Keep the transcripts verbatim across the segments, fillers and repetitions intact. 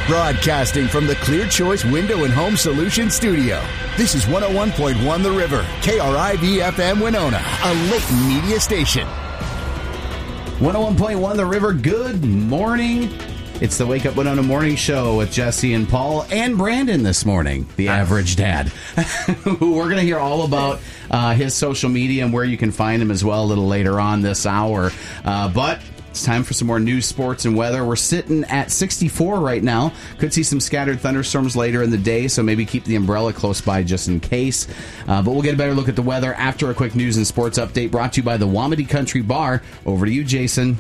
Broadcasting from the Clear Choice Window and Home Solutions Studio. This is one oh one point one The River, K R I V F M Winona, a Layton media station. one oh one point one The River, good morning. It's the Wake Up Winona Morning Show with Jesse and Paul and Brandon this morning, the average dad. Who we're going to hear all about uh, his social media and where you can find him as well a little later on this hour. Uh, but it's time for some more news, sports, and weather. We're sitting at sixty-four right now. Could see some scattered thunderstorms later in the day, so maybe keep the umbrella close by just in case. Uh, but we'll get a better look at the weather after a quick news and sports update brought to you by the Wamedy Country Bar. Over to you, Jason.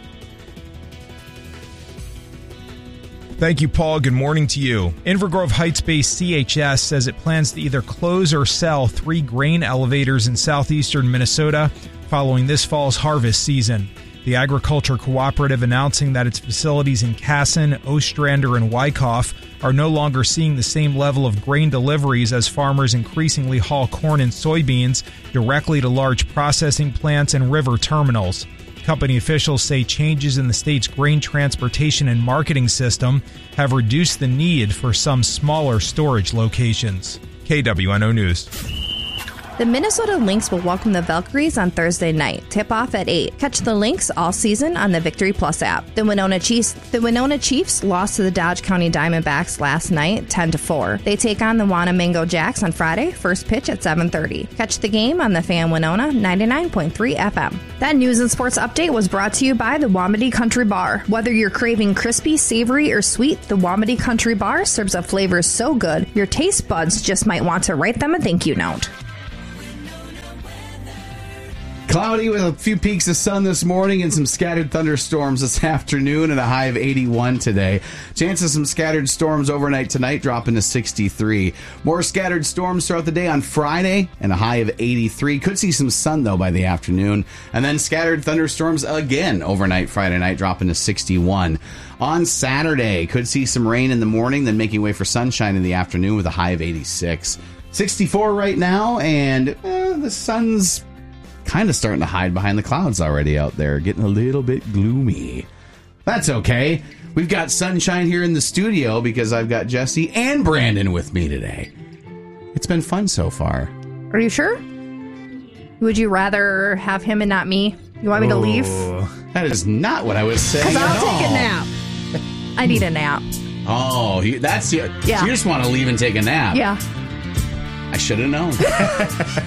Thank you, Paul. Good morning to you. Inver Grove Heights-based C H S says it plans to either close or sell three grain elevators in southeastern Minnesota following this fall's harvest season. The agriculture cooperative announcing that its facilities in Kasson, Ostrander, and Wyckoff are no longer seeing the same level of grain deliveries as farmers increasingly haul corn and soybeans directly to large processing plants and river terminals. Company officials say changes in the state's grain transportation and marketing system have reduced the need for some smaller storage locations. K W N O News. The Minnesota Lynx will welcome the Valkyries on Thursday night. Tip-off at eight. Catch the Lynx all season on the Victory Plus app. The Winona Chiefs The Winona Chiefs lost to the Dodge County Diamondbacks last night, ten to four. They take on the Wanamingo Jacks on Friday, first pitch at seven thirty. Catch the game on the Fan Winona ninety-nine point three F M. That news and sports update was brought to you by the Wamedy Country Bar. Whether you're craving crispy, savory, or sweet, the Wamedy Country Bar serves up flavors so good, your taste buds just might want to write them a thank you note. Cloudy with a few peaks of sun this morning and some scattered thunderstorms this afternoon and a high of eighty-one today. Chance of some scattered storms overnight tonight, dropping to sixty-three. More scattered storms throughout the day on Friday and a high of eighty-three. Could see some sun, though, by the afternoon. And then scattered thunderstorms again overnight Friday night, dropping to sixty-one. On Saturday, could see some rain in the morning, then making way for sunshine in the afternoon with a high of eighty-six. sixty-four right now, and eh, the sun's kind of starting to hide behind the clouds already out there, getting a little bit gloomy. That's okay. We've got sunshine here in the studio because I've got Jesse and Brandon with me today. It's been fun so far. Are you sure? Would you rather have him and not me? You want me to Oh, leave? That is not what I was saying. Because I'll at take all. a nap. I need a nap. Oh, you, that's it. Yeah. So you just want to leave and take a nap. Yeah. I should have known.